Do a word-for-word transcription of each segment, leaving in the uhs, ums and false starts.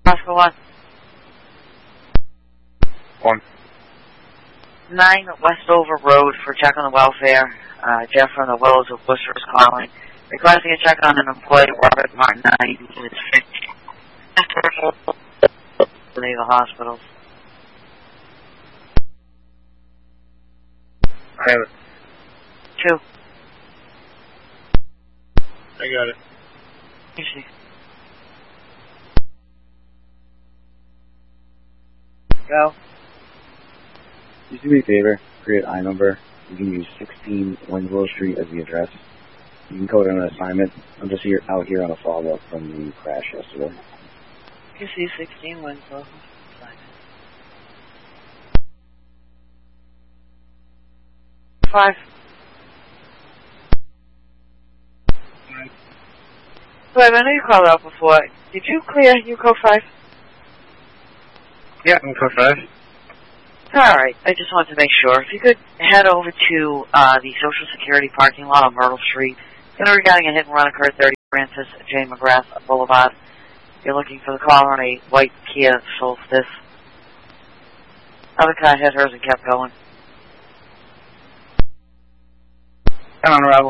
Oscar one. One. Nine Westover Road for check on the welfare. Uh, Jeff from the Willows of Worcester is calling, requesting a check on an employee, Robert Martin, nine, who is fifty. To the hospitals. I have it. Two. I got it. Easy. Go. Just do me a favor, create I number. You can use sixteen Winslow Street as the address. You can code it on an assignment. I'm just here out here on a follow-up from the crash yesterday. You see sixteen Winslow. Five. Five, I know you called out before. Did you clear you code five? Yeah, I'm code five. Alright, I just wanted to make sure. If you could head over to uh, the Social Security parking lot on Myrtle Street. It's regarding a hit and run occurred at thirty Francis J. McGrath Boulevard. You're looking for the caller on a white Kia Solstice. Other car hit hers and kept going. I'm on arrival.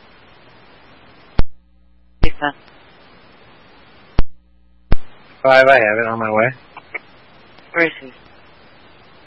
Ethan. Five, I have it on my way. Gracie.